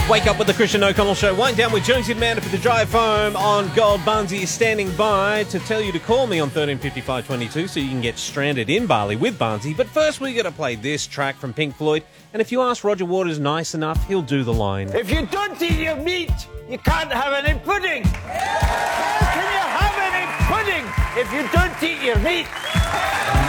Wake up with the Christian O'Connell Show. Wind down with Jonesy and Amanda for the drive home on Gold. Barnsey is standing by to tell you to call me on 135522 so you can get stranded in Bali with Barnsey. But first we got to play this track from Pink Floyd. And if you ask Roger Waters nice enough, he'll do the line. If you don't eat your meat, you can't have any pudding. How can you have any pudding if you don't eat your meat?